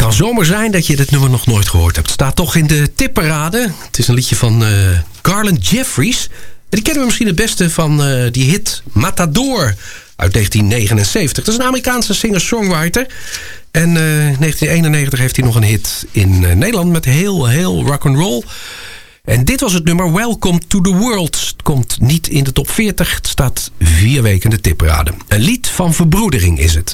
kan zomaar zijn dat je dit nummer nog nooit gehoord hebt. Het staat toch in de tipparade. Het is een liedje van Garland Jeffries. En die kennen we misschien het beste van die hit Matador uit 1979. Dat is een Amerikaanse singer-songwriter. En in 1991 heeft hij nog een hit in Nederland met heel rock'n'roll. En dit was het nummer Welcome to the World. Het komt niet in de top 40. Het staat 4 weken in de tipparade. Een lied van verbroedering is het.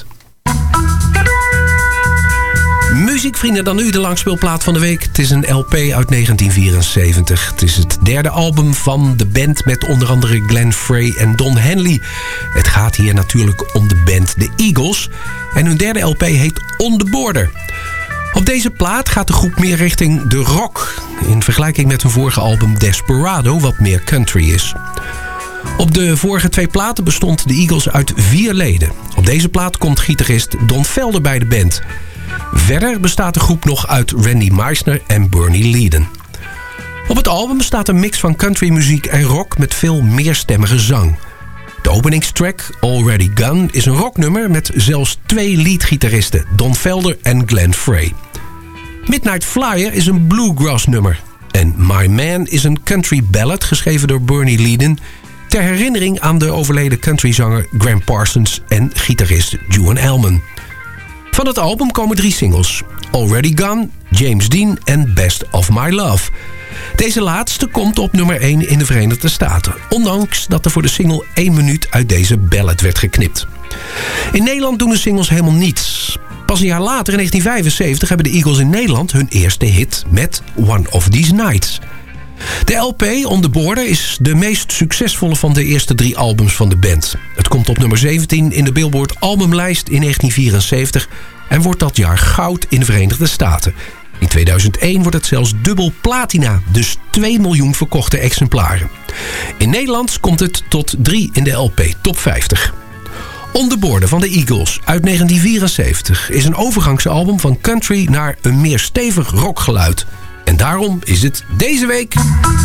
Muziekvrienden, dan nu de langspeelplaat van de week. Het is een LP uit 1974. Het is het derde album van de band met onder andere Glenn Frey en Don Henley. Het gaat hier natuurlijk om de band The Eagles. En hun derde LP heet On The Border. Op deze plaat gaat de groep meer richting de rock. In vergelijking met hun vorige album Desperado, wat meer country is. Op de vorige 2 platen bestond de Eagles uit 4 leden. Op deze plaat komt gitarist Don Felder bij de band. Verder bestaat de groep nog uit Randy Meisner en Bernie Leadon. Op het album staat een mix van countrymuziek en rock met veel meerstemmige zang. De openingstrack, Already Gone, is een rocknummer met zelfs 2 leadgitaristen, Don Felder en Glenn Frey. Midnight Flyer is een bluegrass nummer. En My Man is een country ballad geschreven door Bernie Leadon ter herinnering aan de overleden countryzanger Graham Parsons en gitarist Juan Elman. Van het album komen 3 singles. Already Gone, James Dean en Best of My Love. Deze laatste komt op nummer 1 in de Verenigde Staten. Ondanks dat er voor de single 1 minuut uit deze ballad werd geknipt. In Nederland doen de singles helemaal niets. Pas een jaar later, in 1975, hebben de Eagles in Nederland hun eerste hit met One of These Nights. De LP On The Border is de meest succesvolle van de eerste 3 albums van de band. Het komt op nummer 17 in de Billboard albumlijst in 1974... en wordt dat jaar goud in de Verenigde Staten. In 2001 wordt het zelfs dubbel platina, dus 2 miljoen verkochte exemplaren. In Nederland komt het tot 3 in de LP Top 50. On The Border van de Eagles uit 1974 is een overgangsalbum van country naar een meer stevig rockgeluid. En daarom is het deze week